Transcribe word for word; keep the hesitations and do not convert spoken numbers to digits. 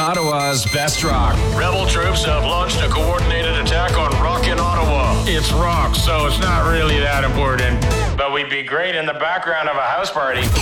Ottawa's best rock. Rebel troops have launched a coordinated attack on rock in Ottawa. It's rock, so it's not really that important. But we'd be great in the background of a house party.